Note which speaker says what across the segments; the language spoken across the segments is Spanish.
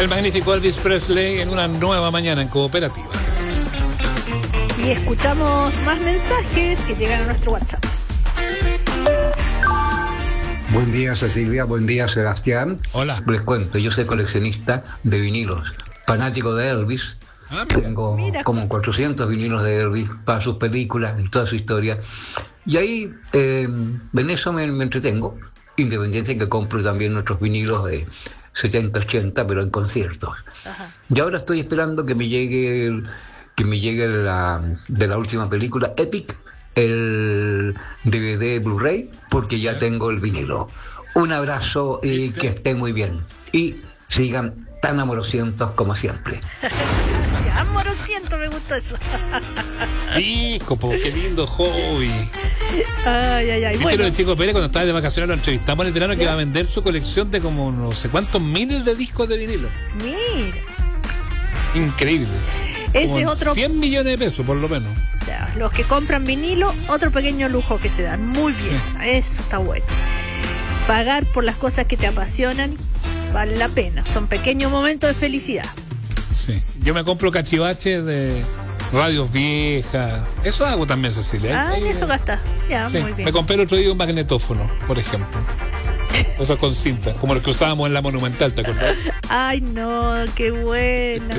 Speaker 1: El magnífico Elvis Presley en una nueva mañana en Cooperativa.
Speaker 2: Y escuchamos más mensajes que llegan a nuestro WhatsApp.
Speaker 3: Buen día, Cecilia. Buen día, Sebastián.
Speaker 1: Hola.
Speaker 3: Les cuento, yo soy coleccionista de vinilos, fanático de Elvis. Tengo como 400 vinilos de Elvis para sus películas y toda su historia. Y ahí, en eso me entretengo, independiente que compro también otros vinilos de 70, 80, pero en conciertos.
Speaker 2: Ajá.
Speaker 3: Y ahora estoy esperando que me llegue de la última película, Epic, el DVD Blu-ray, porque ya tengo el vinilo. Un abrazo y que estén muy bien. Y sigan tan amorosientos como siempre.
Speaker 2: Amorosiento, me gustó eso.
Speaker 1: Hijo, qué lindo hobby.
Speaker 2: Ay.
Speaker 1: Bueno. Que el Chico Pérez, cuando estaba de vacaciones, lo entrevistamos en el verano, que va a vender su colección de como no sé cuántos miles de discos de vinilo.
Speaker 2: Mira.
Speaker 1: Increíble.
Speaker 2: Ese es otro.
Speaker 1: 100 millones de pesos, por lo menos.
Speaker 2: Ya, los que compran vinilo, otro pequeño lujo que se dan. Muy bien. Sí. Eso está bueno. Pagar por las cosas que te apasionan vale la pena. Son pequeños momentos de felicidad.
Speaker 1: Sí. Yo me compro cachivaches de radios viejas. Eso hago también, Cecilia.
Speaker 2: Eso gasta. Ya,
Speaker 1: sí.
Speaker 2: Muy bien.
Speaker 1: Me compré el otro día un magnetófono, por ejemplo. Eso con cinta, como los que usábamos en la Monumental, ¿te acordás?
Speaker 2: Ay, no, qué buena.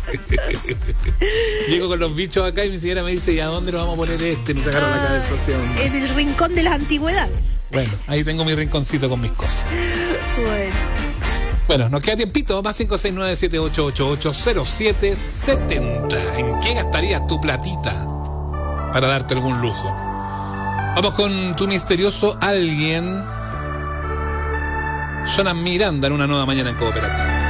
Speaker 1: Llego con los bichos acá y mi señora me dice, ¿y a dónde nos vamos a poner este? Me sacaron la cabeza hacia dónde.
Speaker 2: En el rincón de las antigüedades.
Speaker 1: Bueno, ahí tengo mi rinconcito con mis cosas. Bueno, nos queda tiempito, más 569-7888-0770. ¿En qué gastarías tu platita para darte algún lujo? Vamos con tu misterioso alguien. Suena Miranda en una nueva mañana en Cooperativa.